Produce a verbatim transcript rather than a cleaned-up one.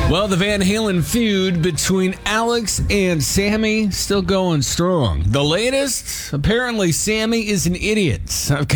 Well, the Van Halen feud between Alex and Sammy still going strong. The latest, apparently Sammy is an idiot. I've